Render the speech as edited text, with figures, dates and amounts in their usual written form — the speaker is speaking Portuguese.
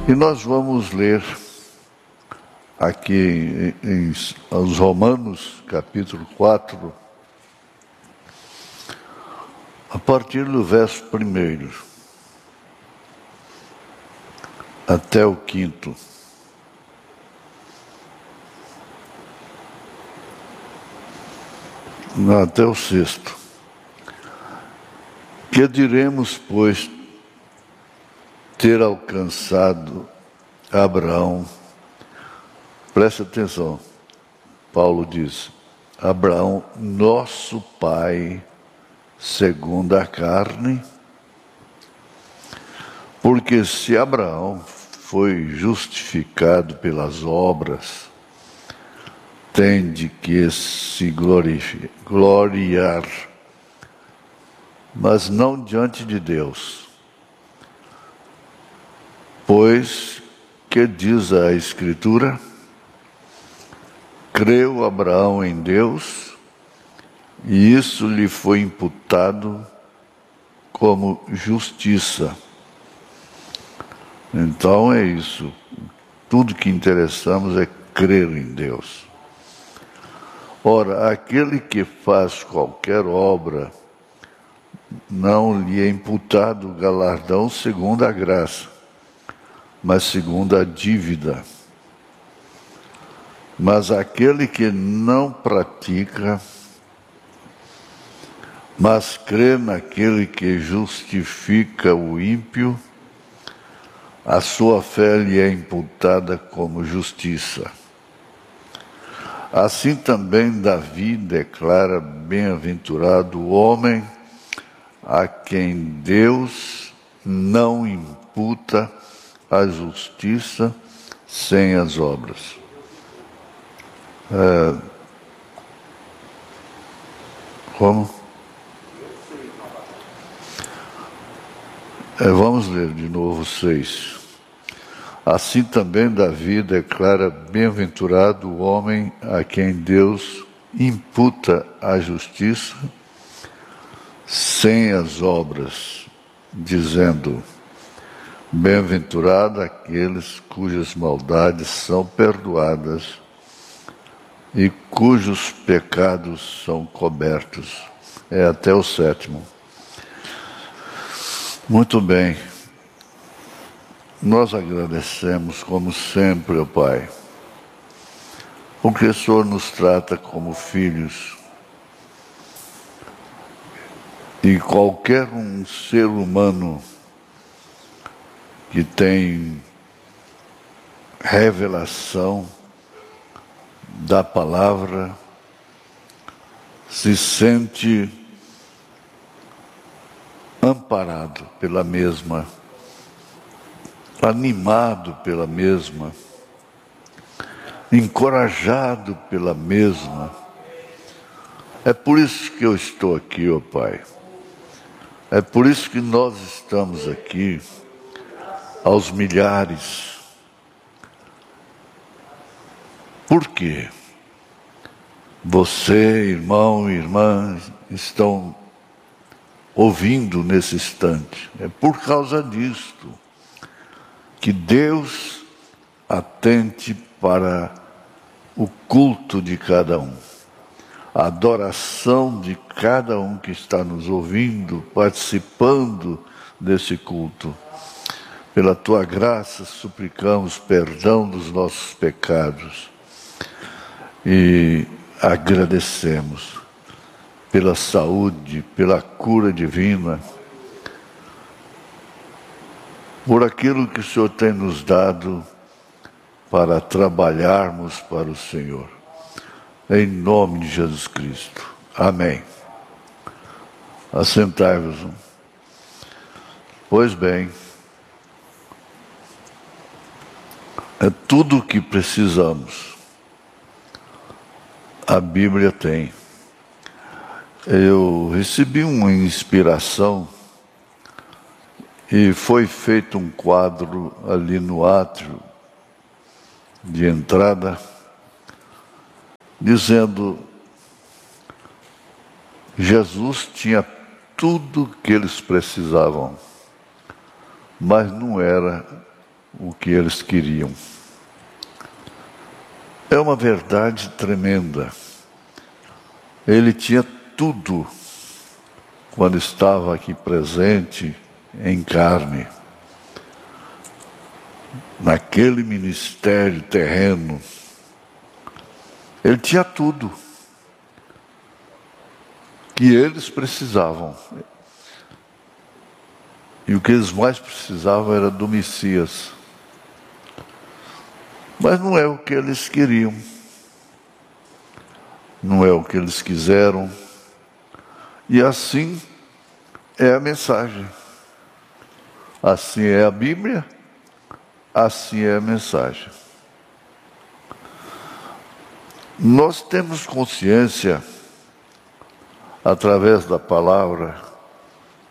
E nós vamos ler aqui em os Romanos, capítulo 4, a partir do verso 1 até o 5º. Até o 6º. Que diremos, pois, ter alcançado Abraão? Preste atenção, Paulo diz: Abraão, nosso pai, segundo a carne, porque se Abraão foi justificado pelas obras, tem de que se gloriar, mas não diante de Deus. Pois, que diz a Escritura? Creu Abraão em Deus, e isso lhe foi imputado como justiça. Então é isso. Tudo que interessamos é crer em Deus. Ora, aquele que faz qualquer obra, não lhe é imputado o galardão segundo a graça, mas segundo a dívida. Mas aquele que não pratica, mas crê naquele que justifica o ímpio, a sua fé lhe é imputada como justiça. Assim também Davi declara: bem-aventurado o homem a quem Deus não imputa a justiça sem as obras. Como? Vamos ler de novo 6. Assim também Davi declara: bem-aventurado o homem a quem Deus imputa a justiça sem as obras, dizendo: bem-aventurado aqueles cujas maldades são perdoadas e cujos pecados são cobertos. Até o 7º. Muito bem. Nós agradecemos, como sempre, ó Pai, porque o Senhor nos trata como filhos. E qualquer um ser humano que tem revelação da palavra se sente amparado pela mesma, animado pela mesma, encorajado pela mesma. É por isso que eu estou aqui, ó Pai. É por isso que nós estamos aqui, aos milhares. Por quê? Você, irmão e irmã, estão ouvindo nesse instante. É por causa disto que Deus atente para o culto de cada um, a adoração de cada um que está nos ouvindo, participando desse culto. Pela Tua graça, suplicamos perdão dos nossos pecados e agradecemos pela saúde, pela cura divina, por aquilo que o Senhor tem nos dado para trabalharmos para o Senhor. Em nome de Jesus Cristo. Amém. Assentai-vos. Pois bem, é tudo o que precisamos. A Bíblia tem. Eu recebi uma inspiração e foi feito um quadro ali no átrio de entrada, dizendo: Jesus tinha tudo que eles precisavam, mas não era o que eles queriam. É uma verdade tremenda. Ele tinha tudo quando estava aqui presente em carne, naquele ministério terreno. Ele tinha tudo que eles precisavam. E o que eles mais precisavam era do Messias. Mas não é o que eles queriam. Não é o que eles quiseram. E assim é a mensagem. Assim é a Bíblia, assim é a mensagem. Nós temos consciência, através da palavra,